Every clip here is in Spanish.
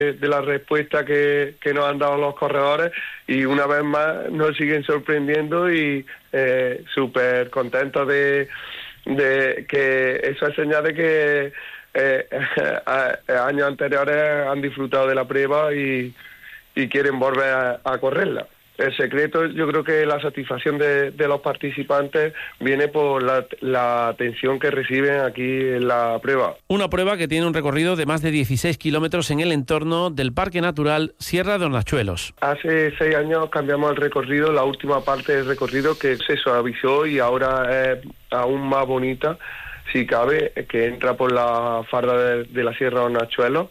de la respuesta que nos han dado los corredores, y una vez más nos siguen sorprendiendo y súper contentos de que eso es señal de que años anteriores han disfrutado de la prueba y quieren volver a correrla. El secreto, yo creo que la satisfacción de los participantes viene por la atención que reciben aquí en la prueba. Una prueba que tiene un recorrido de más de 16 kilómetros en el entorno del Parque Natural Sierra de Hornachuelos. Hace 6 años cambiamos el recorrido, la última parte del recorrido que se suavizó y ahora es aún más bonita, si cabe, que entra por la farda de la Sierra de Hornachuelos.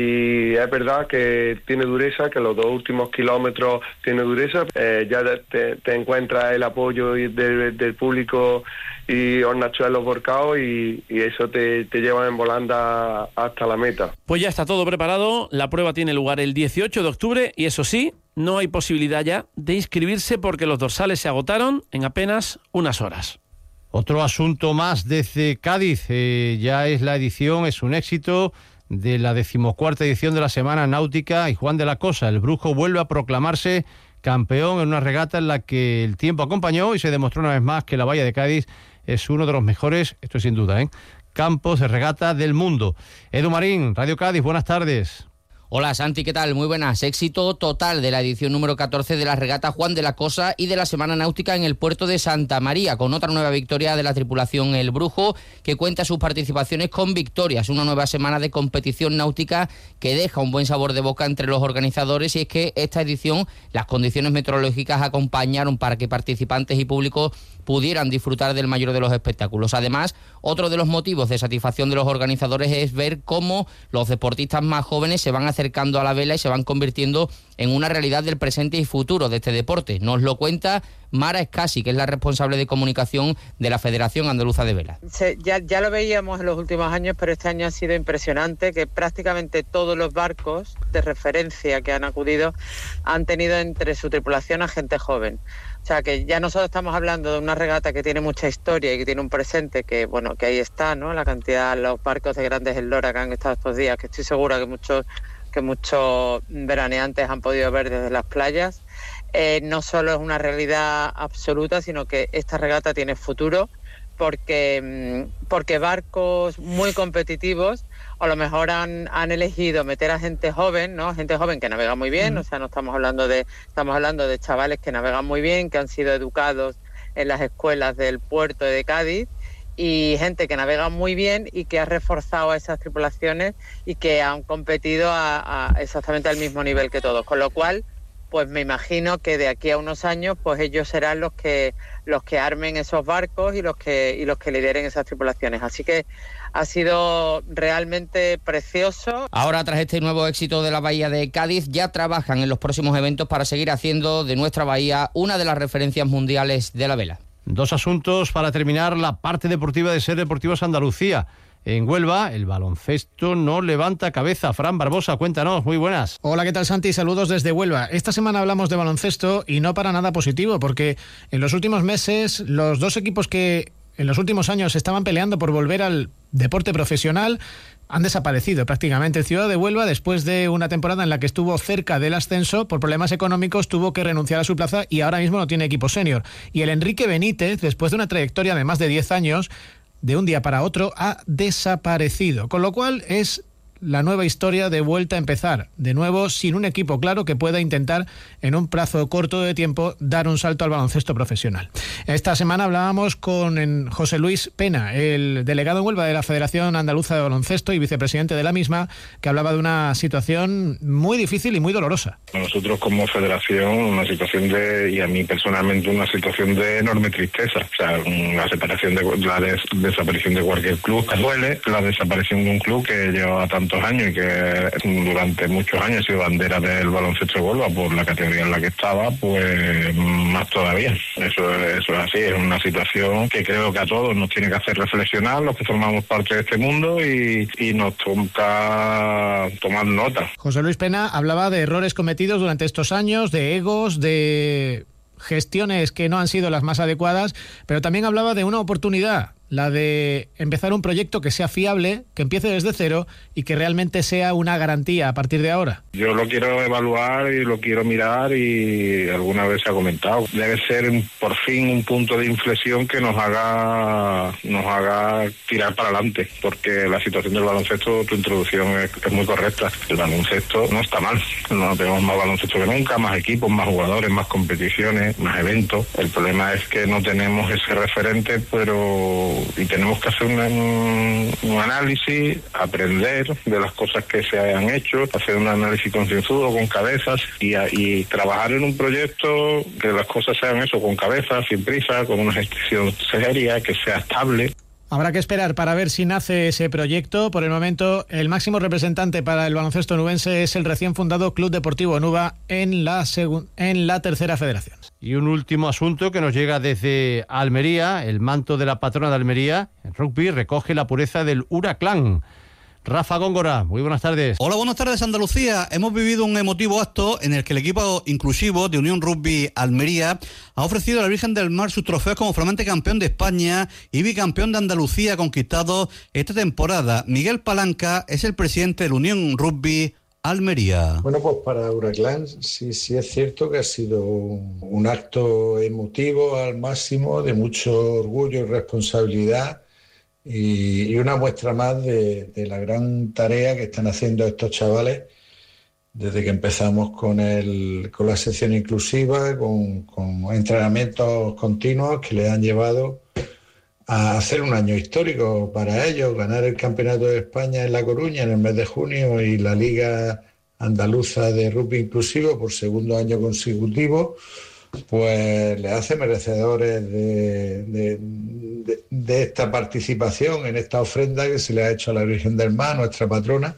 Y es verdad que tiene dureza, que los 2 últimos kilómetros tiene dureza. Ya te encuentras el apoyo del público y Hornachuelos volcados y eso te lleva en volanda hasta la meta. Pues ya está todo preparado, la prueba tiene lugar el 18 de octubre y eso sí, no hay posibilidad ya de inscribirse porque los dorsales se agotaron en apenas unas horas. Otro asunto más desde Cádiz, ya es la edición, es un éxito de la 14ª edición de la Semana Náutica y Juan de la Cosa, el Brujo, vuelve a proclamarse campeón en una regata en la que el tiempo acompañó y se demostró una vez más que la Bahía de Cádiz es uno de los mejores, esto sin duda, campos de regata del mundo. Edu Marín, Radio Cádiz, buenas tardes. Hola Santi, ¿qué tal? Muy buenas. Éxito total de la edición número 14 de la regata Juan de la Cosa y de la Semana Náutica en el puerto de Santa María, con otra nueva victoria de la tripulación El Brujo, que cuenta sus participaciones con victorias. Una nueva semana de competición náutica que deja un buen sabor de boca entre los organizadores, y es que esta edición las condiciones meteorológicas acompañaron para que participantes y público pudieran disfrutar del mayor de los espectáculos. Además, otro de los motivos de satisfacción de los organizadores es ver cómo los deportistas más jóvenes se van acercando a la vela y se van convirtiendo en una realidad del presente y futuro de este deporte. Nos lo cuenta Mara Escasi, que es la responsable de comunicación de la Federación Andaluza de Vela. Ya lo veíamos en los últimos años, pero este año ha sido impresionante, que prácticamente todos los barcos de referencia que han acudido han tenido entre su tripulación a gente joven. O sea, que ya nosotros estamos hablando de una regata que tiene mucha historia y que tiene un presente que, bueno, que ahí está, ¿no? La cantidad, los barcos de grandes eslora que han estado estos días, que estoy segura que muchos veraneantes han podido ver desde las playas. No solo es una realidad absoluta, sino que esta regata tiene futuro, porque barcos muy competitivos a lo mejor han elegido meter a gente joven, ¿no? Gente joven que navega muy bien, o sea, no estamos hablando de chavales que navegan muy bien, que han sido educados en las escuelas del puerto de Cádiz, y gente que navega muy bien y que ha reforzado a esas tripulaciones y que han competido a exactamente al mismo nivel que todos, con lo cual pues me imagino que de aquí a unos años pues ellos serán los que armen esos barcos y los que lideren esas tripulaciones. Así que ha sido realmente precioso. Ahora, tras este nuevo éxito de la Bahía de Cádiz, ya trabajan en los próximos eventos para seguir haciendo de nuestra bahía una de las referencias mundiales de la vela. 2 asuntos para terminar la parte deportiva de Ser Deportivos Andalucía. En Huelva, el baloncesto no levanta cabeza. Fran Barbosa, cuéntanos, muy buenas. Hola, ¿qué tal, Santi? Saludos desde Huelva. Esta semana hablamos de baloncesto y no para nada positivo, porque en los últimos meses los 2 equipos que en los últimos años estaban peleando por volver al deporte profesional han desaparecido prácticamente. El Ciudad de Huelva, después de una temporada en la que estuvo cerca del ascenso, por problemas económicos tuvo que renunciar a su plaza y ahora mismo no tiene equipo senior. Y el Enrique Benítez, después de una trayectoria de más de 10 años, de un día para otro ha desaparecido, con lo cual es la nueva historia de vuelta a empezar, de nuevo sin un equipo claro que pueda intentar en un plazo corto de tiempo dar un salto al baloncesto profesional. Esta semana hablábamos con José Luis Pena, el delegado en Huelva de la Federación Andaluza de Baloncesto y vicepresidente de la misma, que hablaba de una situación muy difícil y muy dolorosa. Nosotros como federación, una situación y a mí personalmente una situación de enorme tristeza. O sea, la desaparición de cualquier club duele, la desaparición de un club que lleva tanto años y que durante muchos años ha sido bandera del baloncesto de Huelva por la categoría en la que estaba, pues más todavía. Eso es así, es una situación que creo que a todos nos tiene que hacer reflexionar, los que formamos parte de este mundo, y nos toca tomar nota. José Luis Pena hablaba de errores cometidos durante estos años, de egos, de gestiones que no han sido las más adecuadas, pero también hablaba de una oportunidad la de empezar un proyecto que sea fiable, que empiece desde cero y que realmente sea una garantía a partir de ahora? Yo lo quiero evaluar y lo quiero mirar, y alguna vez se ha comentado. Debe ser por fin un punto de inflexión que nos haga tirar para adelante, porque la situación del baloncesto, tu introducción es muy correcta. El baloncesto no está mal, no tenemos más baloncesto que nunca, más equipos, más jugadores, más competiciones, más eventos. El problema es que no tenemos ese referente, y tenemos que hacer un análisis, aprender de las cosas que se hayan hecho, hacer un análisis concienzudo, con cabezas, y trabajar en un proyecto que las cosas sean eso, con cabezas, sin prisa, con una gestión seria, que sea estable. Habrá que esperar para ver si nace ese proyecto. Por el momento, el máximo representante para el baloncesto nubense es el recién fundado Club Deportivo Nuba en la tercera federación. Y un último asunto que nos llega desde Almería. El manto de la patrona de Almería, en rugby, recoge la pureza del Huracán. Rafa Góngora, muy buenas tardes. Hola, buenas tardes, Andalucía. Hemos vivido un emotivo acto en el que el equipo inclusivo de Unión Rugby Almería ha ofrecido a la Virgen del Mar sus trofeos como flamante campeón de España y bicampeón de Andalucía conquistado esta temporada. Miguel Palanca es el presidente de la Unión Rugby Almería. Bueno, pues para Huracán sí es cierto que ha sido un acto emotivo al máximo, de mucho orgullo y responsabilidad, y una muestra más de la gran tarea que están haciendo estos chavales desde que empezamos con la sección inclusiva, con entrenamientos continuos que les han llevado a hacer un año histórico para ellos, ganar el Campeonato de España en La Coruña en el mes de junio y la Liga Andaluza de Rugby Inclusivo por segundo año consecutivo, pues les hace merecedores de esta participación en esta ofrenda que se le ha hecho a la Virgen del Mar, nuestra patrona,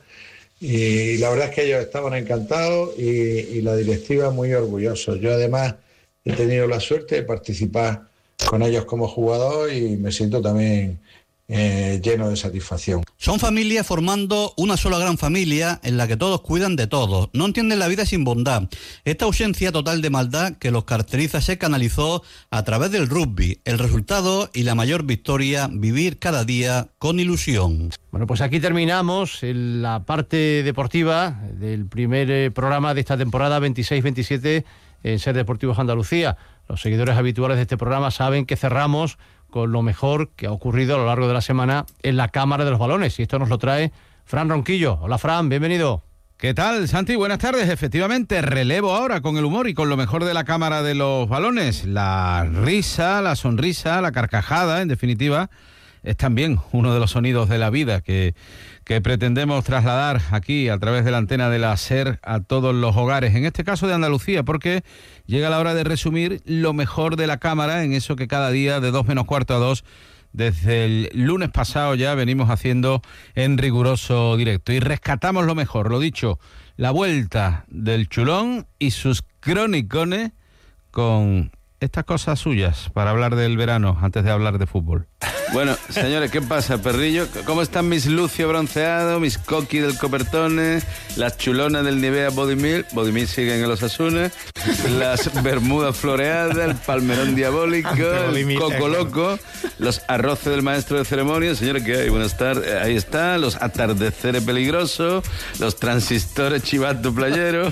y la verdad es que ellos estaban encantados y la directiva muy orgullosos. Yo además he tenido la suerte de participar con ellos como jugador y me siento también lleno de satisfacción. Son familias formando una sola gran familia en la que todos cuidan de todos. No entienden la vida sin bondad. Esta ausencia total de maldad que los caracteriza se canalizó a través del rugby. El resultado y la mayor victoria, vivir cada día con ilusión. Bueno, pues aquí terminamos la parte deportiva del primer programa de esta temporada 26-27 en Ser Deportivos Andalucía. Los seguidores habituales de este programa saben que cerramos con lo mejor que ha ocurrido a lo largo de la semana en la Cámara de los Balones. Y esto nos lo trae Fran Ronquillo. Hola, Fran, bienvenido. ¿Qué tal, Santi? Buenas tardes. Efectivamente, relevo ahora con el humor y con lo mejor de la Cámara de los Balones. La risa, la sonrisa, la carcajada, en definitiva, es también uno de los sonidos de la vida que pretendemos trasladar aquí a través de la antena de la SER a todos los hogares, en este caso de Andalucía, porque llega la hora de resumir lo mejor de la Cámara en eso que cada día de 2 menos cuarto a 2 desde el lunes pasado ya venimos haciendo en riguroso directo. Y rescatamos lo mejor, lo dicho, la vuelta del Chulón y sus cronicones con estas cosas suyas para hablar del verano antes de hablar de fútbol. Bueno, señores, ¿qué pasa, perrillo? ¿Cómo están mis Lucio bronceados, mis Coqui del Copertone, las chulonas del Nivea Body Milk siguen en los Asunes, las bermudas floreadas, el palmerón diabólico, el coco loco, los arroces del maestro de ceremonia? Señores, ¿qué hay? Buenas tardes. Ahí está, los atardeceres peligrosos, los transistores chivato playero.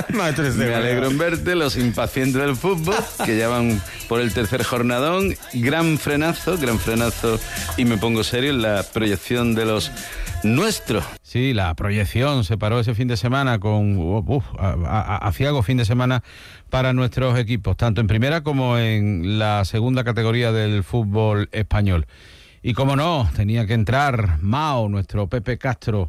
Me alegro en verte, los impacientes del fútbol, que ya van por el tercer jornadón. Gran frenazo, y me pongo serio en la proyección de los nuestros. Sí, la proyección se paró ese fin de semana con aciago fin de semana para nuestros equipos, tanto en primera como en la segunda categoría del fútbol español. Y como no, tenía que entrar Mao, nuestro Pepe Castro.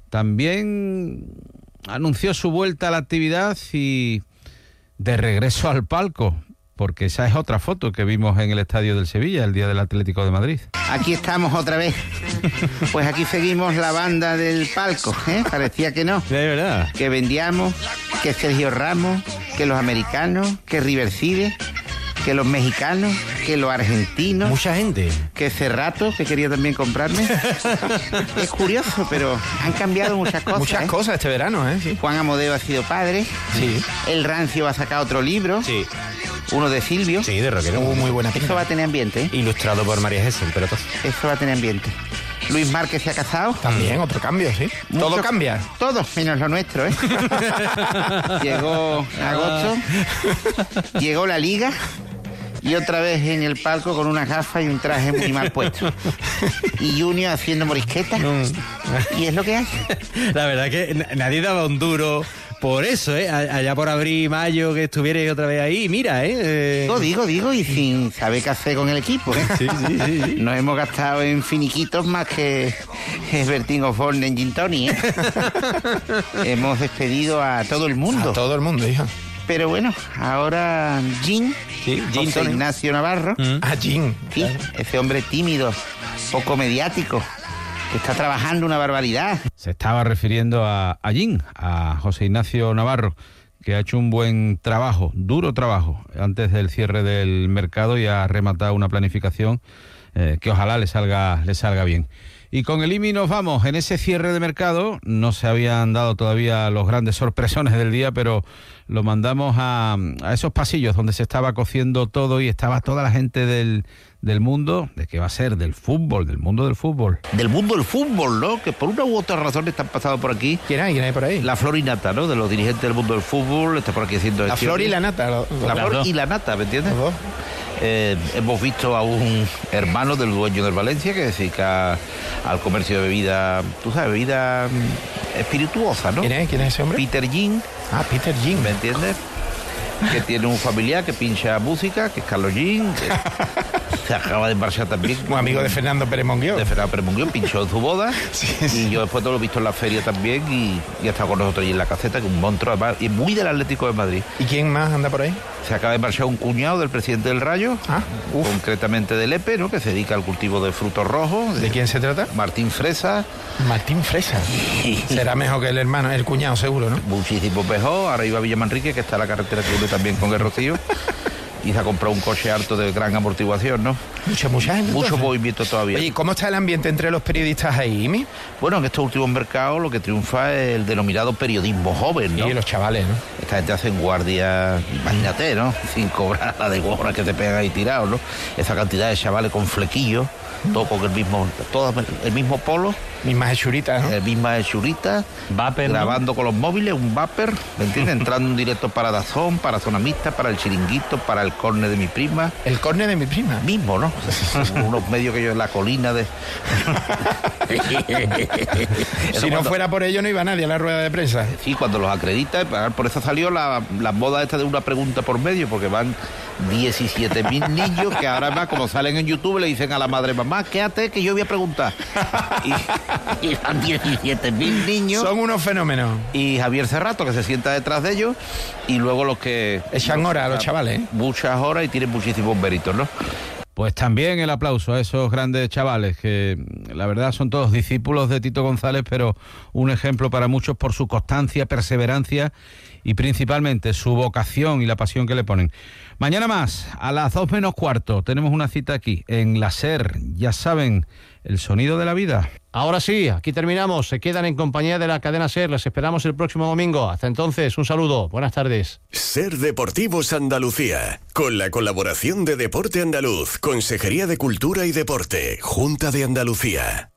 También anunció su vuelta a la actividad y de regreso al palco, porque esa es otra foto que vimos en el estadio del Sevilla el día del Atlético de Madrid. Aquí estamos otra vez. Pues aquí seguimos la banda del palco, ¿eh? Parecía que no. De verdad. Que vendíamos, que Sergio Ramos, que los americanos, que Riverside, que los mexicanos, que los argentinos. Mucha gente. Que Cerrato, que quería también comprarme. Es curioso, pero han cambiado muchas cosas. Muchas cosas este verano, ¿eh? Sí. Juan Amodeo ha sido padre. Sí. El Rancio va a sacar otro libro. Sí. Uno de Silvio. Sí, de rockero, muy buena pinta. Eso va a tener ambiente, ¿eh? Ilustrado por María Jesús, pero todo. Eso va a tener ambiente. Luis Márquez se ha casado. También, otro cambio, sí. Todo cambia. Todo, menos lo nuestro, ¿eh? Llegó agosto, llegó la liga y otra vez en el palco con unas gafas y un traje muy mal puesto. Y Junior haciendo morisqueta. Y es lo que hay. La verdad que nadie daba un duro por eso, allá por abril, mayo, que estuvierais otra vez ahí, mira, Digo, y sin saber qué hacer con el equipo, ¿eh? Sí. Nos hemos gastado en finiquitos más que Bertín Osborne en Gin Tonic, ¿eh? Hemos despedido a todo el mundo. A todo el mundo, hija. Pero bueno, ahora Gin, José Ignacio Navarro. Gin. Sí, claro. Ese hombre tímido, poco mediático, que está trabajando una barbaridad. Se estaba refiriendo a Gin, a José Ignacio Navarro, que ha hecho un buen trabajo, duro trabajo, antes del cierre del mercado y ha rematado una planificación que ojalá le salga bien. Y con el IMI nos vamos. En ese cierre de mercado no se habían dado todavía los grandes sorpresones del día, pero lo mandamos a esos pasillos donde se estaba cociendo todo y estaba toda la gente del mundo, ¿de qué va a ser? Del fútbol, del mundo del fútbol. Del mundo del fútbol, ¿no? Que por una u otra razón están pasando por aquí. ¿Quién hay por ahí? La flor y nata, ¿no? De los dirigentes del mundo del fútbol, está por aquí haciendo... La flor y la nata. La flor y la nata, ¿me entiendes? Hemos visto a un hermano del dueño del Valencia que se dedica al comercio de bebida, tú sabes, bebida espirituosa, ¿no? ¿Quién es ese hombre? Peter Gin. Peter Gin. ¿Me entiendes? Que tiene un familiar que pincha música, que es Carlos Gin, que se acaba de marchar también. Un amigo de Fernando Pérez Monguió. Pinchó en su boda. Sí. Y yo después todo lo he visto en la feria también y ha estado con nosotros allí en la caseta, que es un monstruo, además, y muy del Atlético de Madrid. ¿Y quién más anda por ahí? Se acaba de marchar un cuñado del presidente del Rayo, concretamente del Lepe, ¿no? Que se dedica al cultivo de frutos rojos. ¿De quién se trata? Martín Fresa. Martín Fresa. Será mejor que el hermano, el cuñado seguro, ¿no? Muchísimo mejor. Ahora iba a Villamanrique, que está la carretera que une también con el Rocío. Y se ha comprado un coche harto de gran amortiguación, ¿no? Mucha gente. Mucho movimiento todavía. Oye, ¿cómo está el ambiente entre los periodistas ahí, Imi? Bueno, en estos últimos mercados lo que triunfa es el denominado periodismo joven, ¿no? Y los chavales, ¿no? Esta gente hacen guardia, imagínate, ¿no? Sin cobrar la de gorra que te pegan ahí tirados, ¿no? Esa cantidad de chavales con flequillos, todo con el mismo polo. Mismas hechuritas, ¿no? Mismas hechuritas. Vapor, grabando, ¿no? Con los móviles, un vapor, ¿me entiendes? Entrando en directo para Dazón, para Zona Mixta, para el Chiringuito, para el córner de mi prima. ¿El córner de mi prima? Mismo, ¿no? Unos medios que yo en la colina de... Si no fuera por ello no iba nadie a la rueda de prensa. Sí, cuando los acredita, por eso salió la moda esta de una pregunta por medio, porque van 17.000 niños que ahora más, como salen en YouTube, le dicen a la madre, mamá, quédate que yo voy a preguntar. Y van 17.000 niños. Son unos fenómenos. Y Javier Cerrato, que se sienta detrás de ellos, y luego los que... Echan horas a los chavales, ¿eh? Muchas horas y tienen muchísimos méritos, ¿no? Pues también el aplauso a esos grandes chavales que la verdad son todos discípulos de Tito González, pero un ejemplo para muchos por su constancia, perseverancia y principalmente su vocación y la pasión que le ponen. Mañana más, a las 2 menos cuarto, tenemos una cita aquí en la SER, ya saben, el sonido de la vida. Ahora sí, aquí terminamos. Se quedan en compañía de la cadena SER. Les esperamos el próximo domingo. Hasta entonces, un saludo. Buenas tardes. SER Deportivos Andalucía, con la colaboración de Deporte Andaluz, Consejería de Cultura y Deporte, Junta de Andalucía.